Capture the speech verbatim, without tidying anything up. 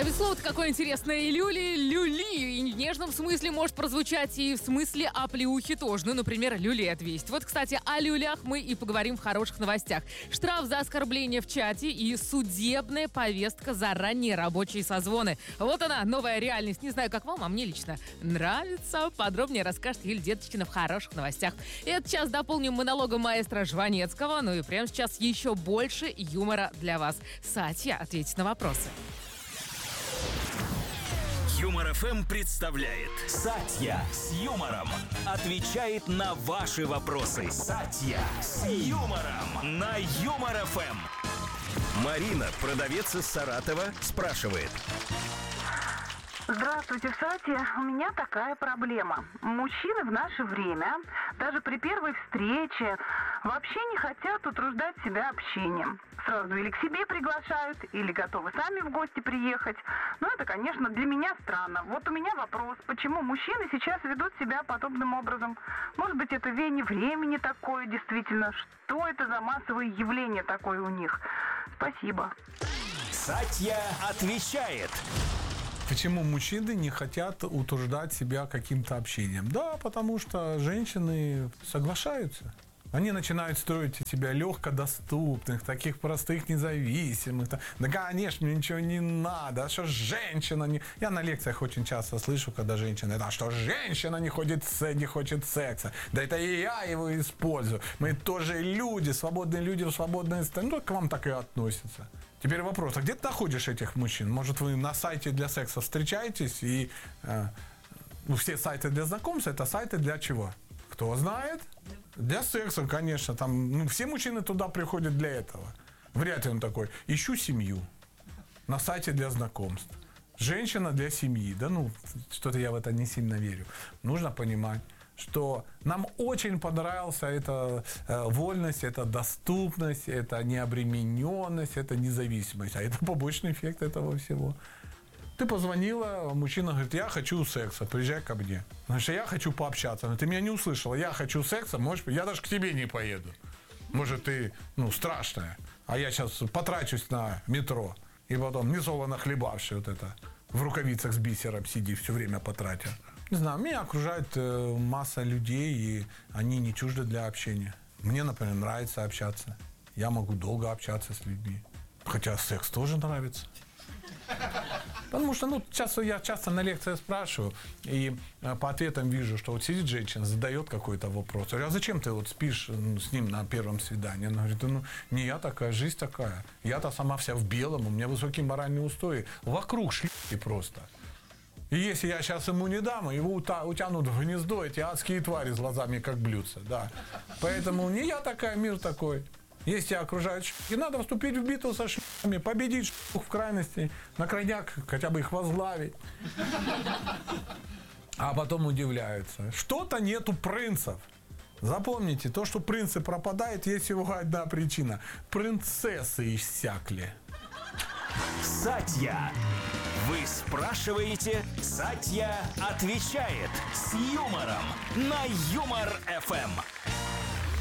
А ведь слово-то какое интересное. Люли, люли. И в нежном смысле может прозвучать, и в смысле оплеухи тоже. Ну, например, люли отвесить. Вот, кстати, о люлях мы и поговорим в хороших новостях. Штраф за оскорбление в чате и судебная повестка за ранние рабочие созвоны. Вот она, новая реальность. Не знаю, как вам, а мне лично нравится. Подробнее расскажет Юлия Деточкина в хороших новостях. И этот час дополним монологом маэстро Жванецкого. Ну и прямо сейчас еще больше юмора для вас. Сатья ответит на вопросы. Юмор ФМ представляет Сатья с юмором отвечает на ваши вопросы. Сатья с юмором на Юмор ФМ. Марина, продавец из Саратова, спрашивает. Здравствуйте, Сатья. У меня такая проблема. Мужчины в наше время, даже при первой встрече, вообще не хотят утруждать себя общением. Сразу или к себе приглашают, или готовы сами в гости приехать. Но это, конечно, для меня странно. Вот у меня вопрос, почему мужчины сейчас ведут себя подобным образом? Может быть, это веяние времени такое действительно? Что это за массовое явление такое у них? Спасибо. Сатья отвечает. Почему мужчины не хотят утруждать себя каким-то общением? Да, потому что женщины соглашаются. Они начинают строить из себя легкодоступных, таких простых, независимых. Да, конечно, мне ничего не надо. А что женщина не... Я на лекциях очень часто слышу, когда женщины... Да, что женщина не, ходит, не хочет секса. Да это и я его использую. Мы тоже люди, свободные люди в свободной стране. Ну, к вам так и относятся. Теперь вопрос, а где ты находишь этих мужчин? Может, вы на сайте для секса встречаетесь, и э, ну, все сайты для знакомств, это сайты для чего? Кто знает? Для секса, конечно. Там, ну, все мужчины туда приходят для этого. Вряд ли он такой. Ищу семью на сайте для знакомств. Женщина для семьи. Да ну, что-то я в это не сильно верю. Нужно понимать, что нам очень понравилась эта э, вольность, эта доступность, эта необремененность, эта независимость. А это побочный эффект этого всего. Ты позвонила, мужчина говорит, я хочу секса, приезжай ко мне. Значит, я хочу пообщаться. Но ты меня не услышала, я хочу секса, можешь, я даже к тебе не поеду. Может, ты, ну, страшная, а я сейчас потрачусь на метро. И потом, несолоно хлебавший вот это, в рукавицах с бисером сиди, все время потратя. Не знаю, меня окружает э, масса людей, и они не чужды для общения. Мне, например, нравится общаться. Я могу долго общаться с людьми. Хотя секс тоже нравится. Потому что, ну, часто, я часто на лекциях спрашиваю, и э, по ответам вижу, что вот сидит женщина, задает какой-то вопрос. Я говорю, а зачем ты вот спишь ну, с ним на первом свидании? Она говорит, ну, не я такая, жизнь такая. Я-то сама вся в белом, у меня высокие моральные устои. Вокруг шлюхи просто. И если я сейчас ему не дам, его утянут в гнездо эти адские твари с глазами, как блюдца, да. Поэтому не я такая, мир такой. Если тебя окружают шлюхи, надо вступить в битву со шлюхами, победить шлюх в крайности, на крайняк хотя бы их возглавить. А потом удивляются. Что-то нету принцев. Запомните, то, что принцы пропадают, есть всего одна причина. Принцессы иссякли. Сатья. Вы спрашиваете, Сатья отвечает с юмором на Юмор ФМ.